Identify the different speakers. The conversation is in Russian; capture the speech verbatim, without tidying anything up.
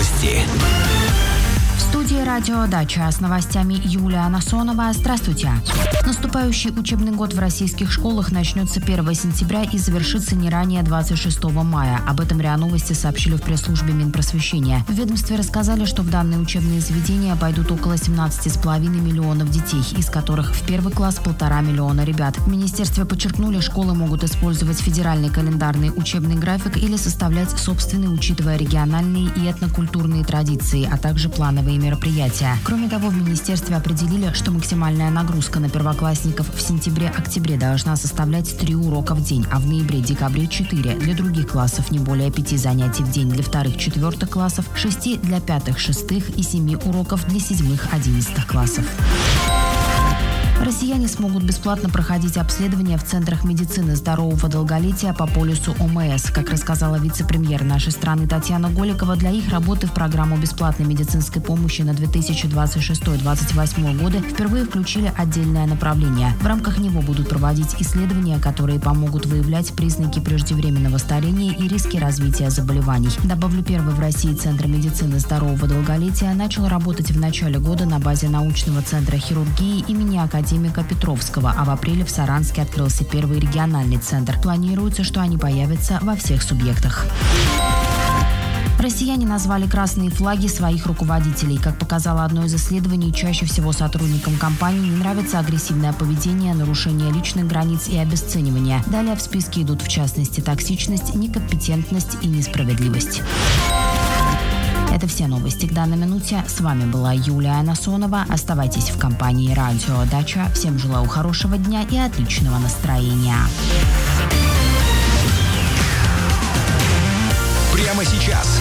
Speaker 1: Новости.
Speaker 2: В студии «Радио Дача» с новостями Юлия Насонова. Здравствуйте. Наступающий учебный год в российских школах начнется первого сентября и завершится не ранее двадцать шестого мая. Об этом РИА Новости сообщили в пресс-службе Минпросвещения. В ведомстве рассказали, что в данные учебные заведения пойдут около семнадцати с половиной миллионов детей, из которых в первый класс полтора миллиона ребят. В министерстве подчеркнули, школы могут использовать федеральный календарный учебный график или составлять собственный, учитывая региональные и этнокультурные традиции, а также плановые мероприятия. Кроме того, в министерстве определили, что максимальная нагрузка на первоклассников в сентябре-октябре должна составлять три урока в день, а в ноябре-декабре четыре. Для других классов не более пяти занятий в день, для вторых-четвертых классов, шести для пятых-шестых и семи уроков для седьмых-одиннадцатых классов. Россияне смогут бесплатно проходить обследования в центрах медицины здорового долголетия по полису ОМС. Как рассказала вице-премьер нашей страны Татьяна Голикова, для их работы в программу бесплатной медицинской помощи на две тысячи двадцать шестой — две тысячи двадцать восьмой годы впервые включили отдельное направление. В рамках него будут проводить исследования, которые помогут выявлять признаки преждевременного старения и риски развития заболеваний. Добавлю, первый в России Центр медицины здорового долголетия начал работать в начале года на базе научного центра хирургии имени Академика Петровского, а в апреле в Саранске открылся первый региональный центр. Планируется, что они появятся во всех субъектах. Россияне назвали красные флаги своих руководителей. Как показало одно из исследований, чаще всего сотрудникам компании не нравится агрессивное поведение, нарушение личных границ и обесценивание. Далее в списке идут, в частности, токсичность, некомпетентность и несправедливость. Это все новости к данной минуте. С вами была Юлия Насонова. Оставайтесь в компании «Радио Дача». Всем желаю хорошего дня и отличного настроения.
Speaker 1: Прямо сейчас